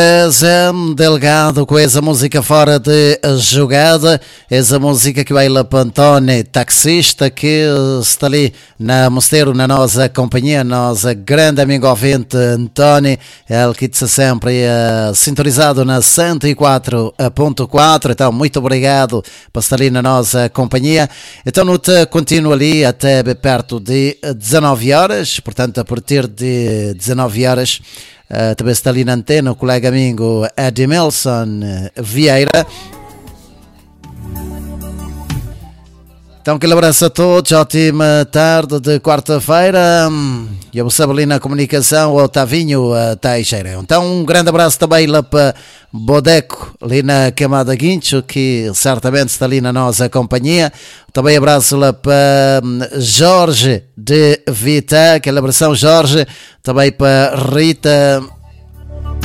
Zé Delgado com essa música fora de jogada, essa música que vai lá para Antônio, taxista, que está ali na Mosteiro, na nossa companhia, nossa grande amigo ouvinte Antônio, ele que está sempre sintonizado na 104.4, então muito obrigado por estar ali na nossa companhia. Então no continuo ali até perto de 19 horas, portanto a partir de 19 horas também está ali na antena o colega amigo Edmilson Vieira. Então, aquele abraço a todos, ótima tarde de quarta-feira. Eu sabe ali na comunicação, o Otavinho Teixeira. Então, um grande abraço também lá para Bodeco, ali na Camada Guincho, que certamente está ali na nossa companhia. Também abraço lá para Jorge de Vita, aquele abração Jorge. Também para Rita